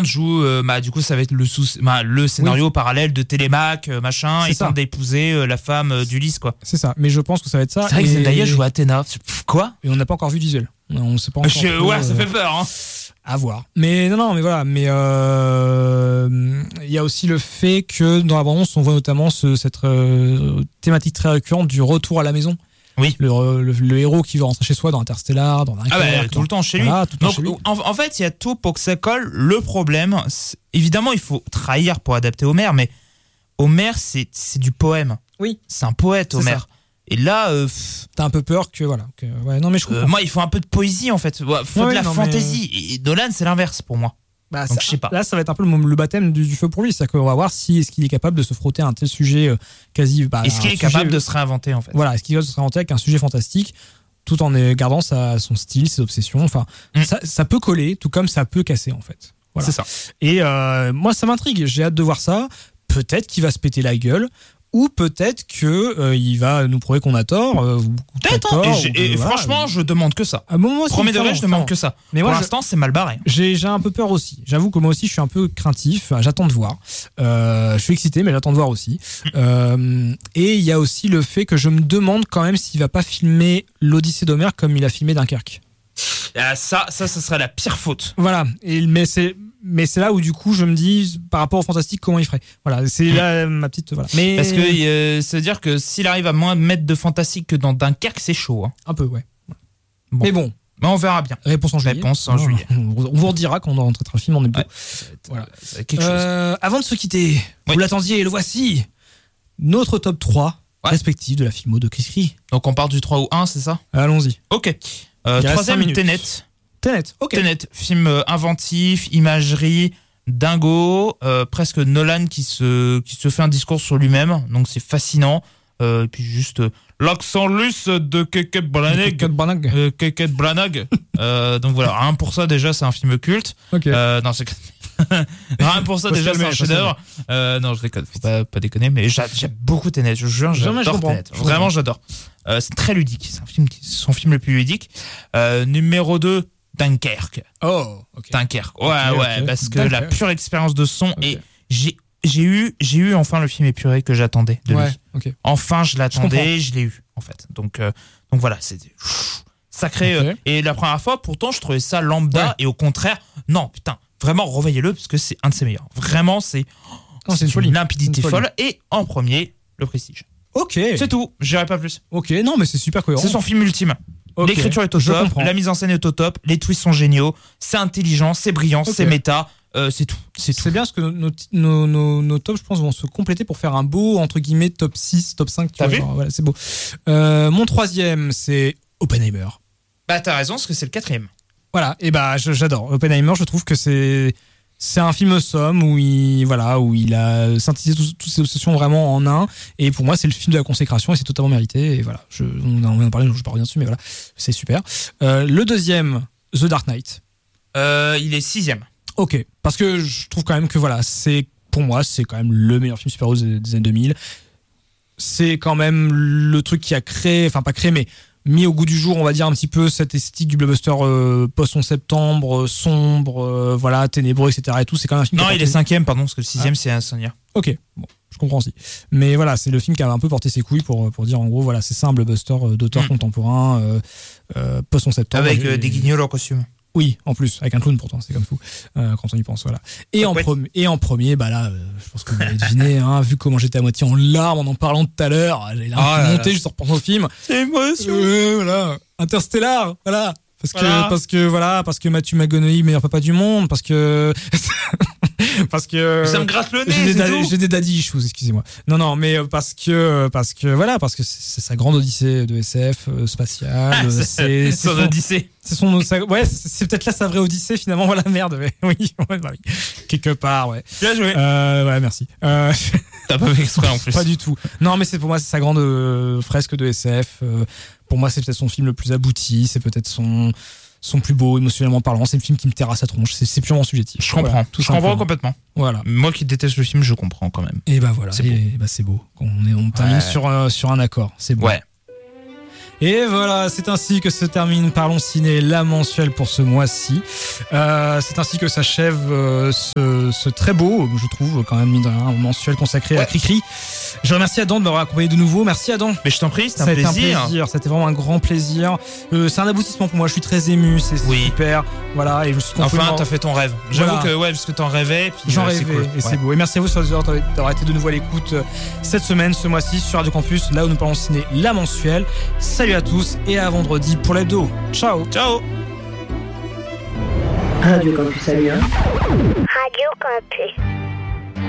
monde joue, du coup, ça va être le scénario parallèle de Télémac, machin, C'est et tente ça. d'épouser la femme d'Ulysse, quoi. C'est ça, mais je pense que ça va être ça. C'est vrai que Zendaya joue Athéna. Quoi? Et on n'a pas encore vu le visuel. On sait pas encore. Ouais, ça fait peur, hein. À voir. Mais non, mais voilà. Mais il y a aussi le fait que dans la bande-annonce, on voit notamment cette thématique très récurrente du retour à la maison. Oui. Le héros qui veut rentrer chez soi dans Interstellar, dans Dunkerque. Tout le temps chez lui. Voilà, tout le temps Donc, chez lui. en fait, il y a tout pour que ça colle. Le problème, évidemment, il faut trahir pour adapter Homer, mais Homer, c'est du poème. Oui. C'est un poète, C'est Homer. ça. Et là, T'as un peu peur que voilà. Ouais, non mais je comprends. moi, il faut un peu de poésie, en fait. Ouais, faut Ouais, de la non, fantaisie. Et Nolan, c'est l'inverse pour moi. Bah, Donc, je sais pas. Là, ça va être un peu le baptême du feu pour lui. C'est-à-dire qu'on va voir est-ce qu'il est capable de se frotter à un tel sujet quasi. Est-ce qu'il est capable de se réinventer, en fait? Voilà, est-ce qu'il va se réinventer avec un sujet fantastique tout en gardant son style, ses obsessions. Enfin, ça peut coller, tout comme ça peut casser, en fait. Voilà. C'est ça. Et moi, ça m'intrigue. J'ai hâte de voir ça. Peut-être qu'il va se péter la gueule. Ou peut-être que il va nous prouver qu'on a tort. Peut-être, hein. Et franchement, je demande que ça. Premier degré, je demande que ça. Mais pour moi, l'instant, c'est mal barré. J'ai un peu peur aussi. J'avoue que moi aussi, je suis un peu craintif. J'attends de voir. Je suis excité, mais j'attends de voir aussi. Et il y a aussi le fait que je me demande quand même s'il va pas filmer l'Odyssée d'Homère comme il a filmé Dunkerque. Ça serait la pire faute. Voilà. Mais c'est là où du coup je me dis par rapport au fantastique comment il ferait. Voilà, c'est là ma petite voilà. Mais parce que ça veut dire que s'il arrive à moins mettre de fantastique que dans Dunkerque, c'est chaud. Hein. Un peu, ouais. Bon. Mais bon. Mais on verra bien. Réponse en juillet. Juillet. On vous redira quand on aura traité un film en hebdo. Ouais, voilà. Quelque chose. Avant de se quitter, vous l'attendiez, le voici. Notre top 3 respectif de la filmo de Chris Cry. Donc on part du 3 ou 1, c'est ça? Allons-y. Ok. Troisième, Tenet. Ok. Tenet, film inventif, imagerie, dingo, presque Nolan qui se fait un discours sur lui-même, donc c'est fascinant. Et puis juste l'accent russe de Keke Branagh. Donc voilà, rien pour ça déjà c'est un film culte. Okay. Non, c'est rien pour ça déjà c'est un chef-d'œuvre. Non, je déconne, faut pas déconner, mais j'aime beaucoup Tenet, je jure, j'adore Tenet. Vraiment, j'adore. C'est très ludique, c'est son film le plus ludique. Numéro 2, Dunkerque. Oh, ok. Dunkerque. Ouais, parce que la pure expérience de son et j'ai eu enfin le film épuré que j'attendais de lui. Okay. Enfin, je l'attendais, je l'ai eu en fait. Donc voilà, c'était sacré. Okay. Et la première fois, pourtant, je trouvais ça lambda et au contraire, non, putain, vraiment revoyez-le parce que c'est un de ses meilleurs. Vraiment, c'est une limpidité folle. Et en premier, Le Prestige. Ok. C'est tout. J'irai pas plus. Ok, non, mais c'est super cohérent. C'est son film ultime. Okay. L'écriture est au top, la mise en scène est au top, les twists sont géniaux, c'est intelligent, c'est brillant, c'est méta, c'est tout. C'est bien parce que nos tops, je pense, vont se compléter pour faire un beau, entre guillemets, top 6, top 5. T'as vu ? Voilà, c'est beau. Mon troisième, c'est Oppenheimer. Bah, t'as raison, parce que c'est le quatrième. Voilà, et bah, j'adore. Oppenheimer, je trouve que c'est un film somme où il a synthétisé toutes ses obsessions vraiment en un. Et pour moi, c'est le film de la consécration et c'est totalement mérité. Et voilà, on en parlait, je ne vais pas revenir dessus, mais voilà, c'est super. Le deuxième, The Dark Knight. Il est 6e. Ok, parce que je trouve quand même que voilà, pour moi, c'est quand même le meilleur film super-héros des années 2000. C'est quand même le truc qui a créé, enfin pas créé, mais mis au goût du jour, on va dire un petit peu cette esthétique du blockbuster post-11 septembre, sombre, voilà, ténébreux, etc. Et tout, c'est quand même un film. Non, il est 5e, pardon, parce que le 6e, c'est Insomnia. Ok, bon, je comprends aussi. Mais voilà, c'est le film qui a un peu porté ses couilles pour dire en gros, voilà, c'est ça un blockbuster d'auteur contemporain, post-11 septembre. Avec des guignols en costume. Oui, en plus, avec un clown pourtant, c'est comme fou quand on y pense, voilà. Et en premier, bah là, je pense que vous l'avez deviné, hein, vu comment j'étais à moitié en larmes en parlant tout à l'heure, j'ai monté juste en repensant au film. C'est émotion. Voilà, Interstellar, voilà. Parce que Matthew McConaughey, meilleur papa du monde, parce que ça me gratte le nez, j'ai des daddy issues, excusez-moi. Non, mais parce que c'est sa grande odyssée de SF spatiale. C'est son odyssée. C'est peut-être là sa vraie odyssée finalement. Voilà, merde. Mais oui, quelque part, ouais. Bien joué. Ouais, merci. T'as pas fait exprès en plus. Pas du tout. Non, mais pour moi, c'est sa grande fresque de SF. Pour moi, c'est peut-être son film le plus abouti. C'est peut-être son plus beau, émotionnellement parlant. C'est le film qui me terrasse sa tronche. C'est purement subjectif. Je comprends. Voilà, je comprends complètement. Voilà. Moi qui déteste le film, je comprends quand même. Et bah voilà. C'est beau. On termine sur un accord. C'est beau. Ouais. Et voilà, c'est ainsi que se termine Parlons Ciné, la mensuelle pour ce mois-ci. C'est ainsi que s'achève ce très beau, je trouve, quand même, un mensuel consacré à Cricri. Je remercie Adam de m'avoir accompagné de nouveau. Merci Adam. Mais je t'en prie, c'était un plaisir. C'était vraiment un grand plaisir. C'est un aboutissement pour moi, je suis très ému, c'est super. Voilà, et je me suis enfin, t'as fait ton rêve. J'avoue que parce que t'en rêvais. J'en rêvais, cool. Et c'est beau. Et merci à vous sur les heures d'avoir été de nouveau à l'écoute cette semaine, ce mois-ci, sur Radio Campus, là où nous parlons ciné, la mensuelle. Salut à tous et à vendredi pour l'hebdo. Ciao. Ciao. Radio Campus Amiens. Radio Campus.